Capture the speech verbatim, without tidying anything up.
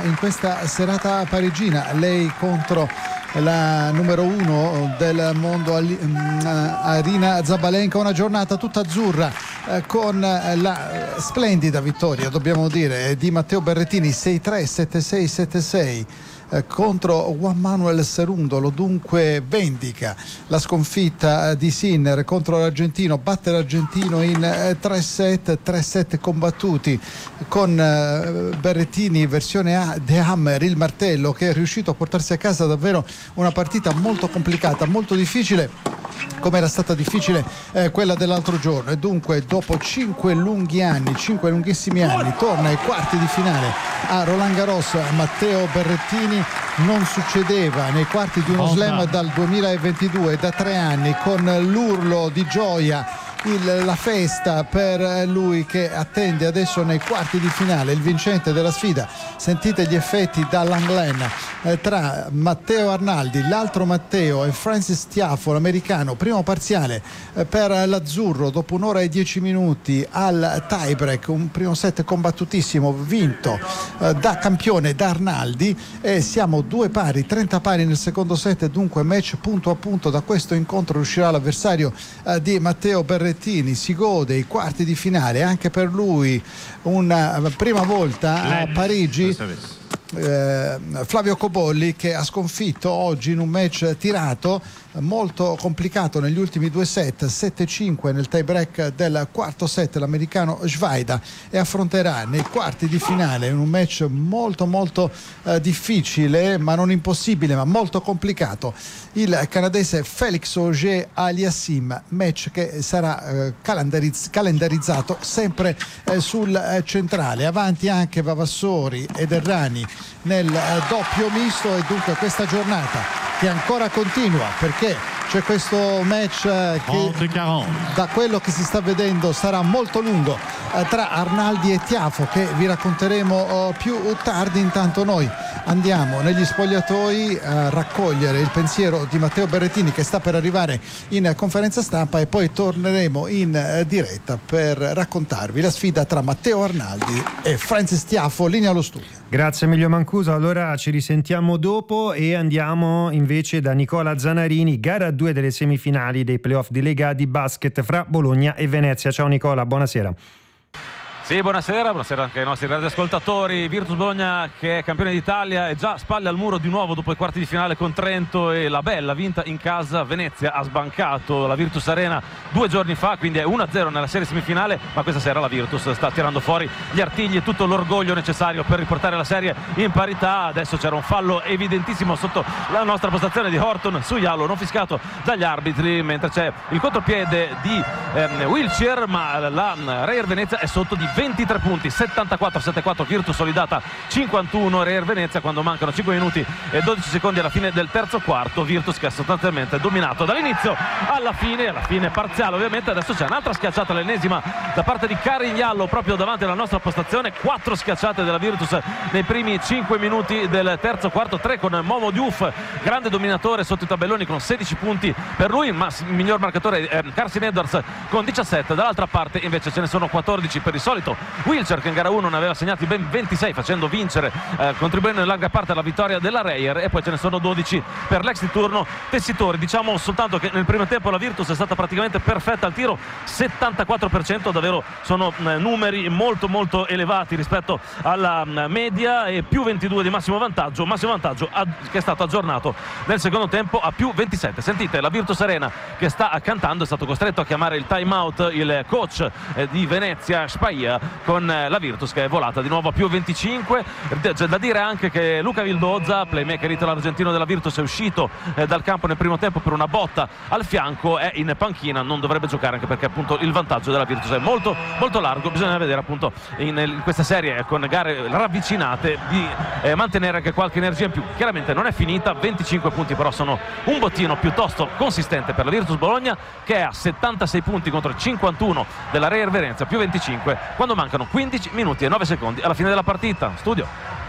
in questa serata parigina. Lei contro la numero uno del mondo, Aryna Zabalenka. Una giornata tutta azzurra eh, con la splendida vittoria, dobbiamo dire, di Matteo Berrettini sei tre sette sei sette sei eh, contro Juan Manuel Cerundolo. Dunque vendica la sconfitta di Sinner contro l'argentino, batte l'argentino in eh, tre set, tre set combattuti con eh, Berrettini versione A, The Hammer, il martello, che è riuscito a portarsi a casa davvero una partita molto complicata, molto difficile, come era stata difficile eh, quella dell'altro giorno. E dunque dopo cinque lunghi anni, cinque lunghissimi anni, torna ai quarti di finale a Roland Garros Matteo Berrettini. Non succedeva nei quarti di uno slam dal duemilaventidue, da tre anni, con l'urlo di gioia, Il, la festa per lui che attende adesso nei quarti di finale il vincente della sfida. Sentite gli effetti da Langlen eh, tra Matteo Arnaldi, l'altro Matteo, e Frances Tiafoe, l'americano. Primo parziale eh, per l'azzurro dopo un'ora e dieci minuti al tiebreak, un primo set combattutissimo vinto eh, da campione da Arnaldi, e siamo due pari, trenta pari nel secondo set. Dunque match punto a punto. Da questo incontro uscirà l'avversario eh, di Matteo Berrettini. Si gode i quarti di finale anche per lui, una prima volta a Parigi. Eh, Flavio Cobolli, che ha sconfitto oggi in un match tirato, molto complicato negli ultimi due set, sette cinque nel tie break del quarto set, l'americano Schweida, e affronterà nei quarti di finale, in un match molto molto eh, difficile, ma non impossibile, ma molto complicato, il canadese Felix Auger-Aliassime, match che sarà eh, calendarizz- calendarizzato sempre eh, sul eh, centrale. Avanti anche Vavassori ed Errani nel eh, doppio misto. E dunque questa giornata che ancora continua, perché c'è questo match eh, che da quello che si sta vedendo sarà molto lungo eh, tra Arnaldi e Tiafoe, che vi racconteremo oh, più tardi. Intanto noi andiamo negli spogliatoi a raccogliere il pensiero di Matteo Berrettini, che sta per arrivare in conferenza stampa, e poi torneremo in eh, diretta per raccontarvi la sfida tra Matteo Arnaldi e Frances Tiafoe. Linea allo studio. Grazie Emilio Mancuso. Allora ci risentiamo dopo e andiamo invece da Nicola Zanarini, gara due delle semifinali dei playoff di Lega di basket fra Bologna e Venezia. Ciao Nicola, buonasera. Sì, buonasera, buonasera anche ai nostri radioascoltatori. Virtus Bologna, che è campione d'Italia, è già spalle al muro di nuovo dopo i quarti di finale con Trento e la bella vinta in casa. Venezia ha sbancato la Virtus Arena due giorni fa, quindi è uno a zero nella serie semifinale, ma questa sera la Virtus sta tirando fuori gli artigli e tutto l'orgoglio necessario per riportare la serie in parità. Adesso c'era un fallo evidentissimo sotto la nostra postazione di Horton su Jallow, non fischiato dagli arbitri, mentre c'è il contropiede di ehm, Wiltshire, ma la Reyer Venezia è sotto di ventitré punti, settantaquattro a settantaquattro, Virtus solidata cinquantuno, Reyer Venezia quando mancano cinque minuti e dodici secondi alla fine del terzo quarto. Virtus che ha sostanzialmente dominato dall'inizio alla fine, alla fine parziale ovviamente. Adesso c'è un'altra schiacciata, l'ennesima da parte di Carignano proprio davanti alla nostra postazione. Quattro schiacciate della Virtus nei primi cinque minuti del terzo quarto, tre con Momo Diouf, grande dominatore sotto i tabelloni con sedici punti per lui, ma il miglior marcatore eh, Carson Edwards con diciassette. Dall'altra parte invece ce ne sono quattordici per il solito Wiltshire, che in gara uno ne aveva segnati ben ventisei, facendo vincere, eh, contribuendo in larga parte alla vittoria della Reyer, e poi ce ne sono dodici per l'ex di turno Tessitori. Diciamo soltanto che nel primo tempo la Virtus è stata praticamente perfetta al tiro, settantaquattro per cento, davvero sono eh, numeri molto molto elevati rispetto alla mh, media, e più ventidue di massimo vantaggio, massimo vantaggio ad, che è stato aggiornato nel secondo tempo a più ventisette. Sentite la Virtus Arena che sta cantando, è stato costretto a chiamare il time out il coach eh, di Venezia Spaia, con la Virtus che è volata di nuovo a più venticinque. C'è da dire anche che Luca Vildoza, playmaker italo-argentino della Virtus, è uscito eh, dal campo nel primo tempo per una botta al fianco, è in panchina, non dovrebbe giocare anche perché appunto il vantaggio della Virtus è molto molto largo. Bisogna vedere appunto in, in questa serie con gare ravvicinate di eh, mantenere anche qualche energia in più. Chiaramente non è finita, venticinque punti però sono un bottino piuttosto consistente per la Virtus Bologna, che è a settantasei punti contro i cinquantuno della Reyer Venezia, più venticinque, quando mancano quindici minuti e nove secondi alla fine della partita. Studio.